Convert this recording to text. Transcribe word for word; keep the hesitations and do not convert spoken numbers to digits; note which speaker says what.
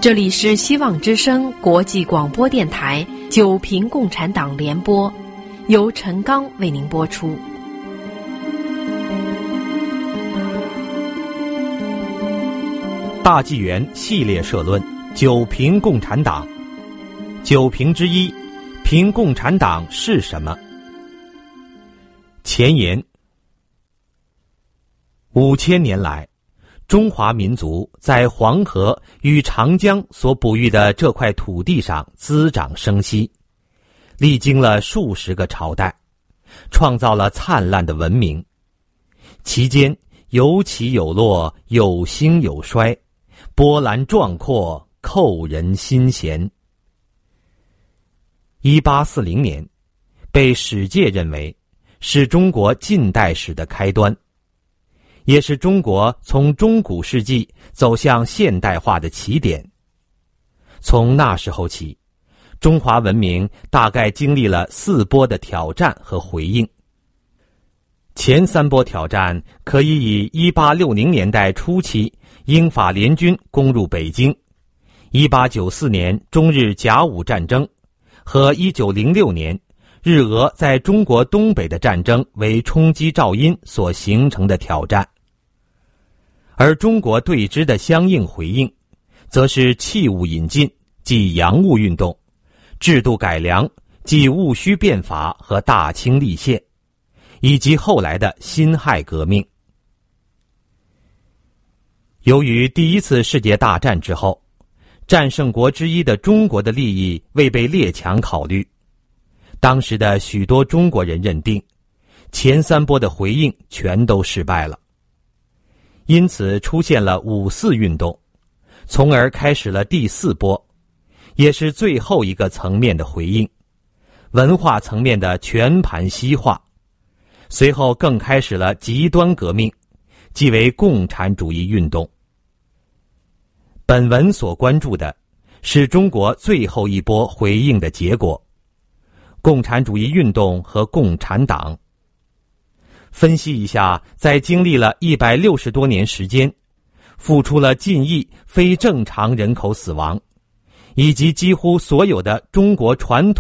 Speaker 1: 这里是希望之声国际广播电台九平共产党联播，由陈刚为您播出。
Speaker 2: 大纪元系列社论：九平共产党。九平之一，评共产党是什么？前言：五千年来，中华民族在黄河与长江所哺育的这块土地上滋长生息，历经了数十个朝代，创造了灿烂的文明。其间有起有落，有兴有衰，波澜壮阔，扣人心弦。一八四零年，被史界认为是中国近代史的开端，也是中国从中古世纪走向现代化的起点。从那时候起，中华文明大概经历了四波的挑战和回应。前三波挑战可以以一八六零年代初期英法联军攻入北京，一八九四年中日甲午战争和一九零六年日俄在中国东北的战争为冲击肇因所形成的挑战。而中国对之的相应回应，则是器物引进即洋务运动，制度改良即戊戌变法和大清立宪，以及后来的辛亥革命。由于第一次世界大战之后，战胜国之一的中国的利益未被列强考虑，当时的许多中国人认定，前三波的回应全都失败了。因此出现了五四运动，从而开始了第四波，也是最后一个层面的回应，文化层面的全盘西化。随后更开始了极端革命，即为共产主义运动。本文所关注的是中国最后一波回应的结果，共产主义运动和共产党。分析一下，在经历了一百六十多年时间，付出了近亿非正常人口死亡，以及几乎所有的中国传统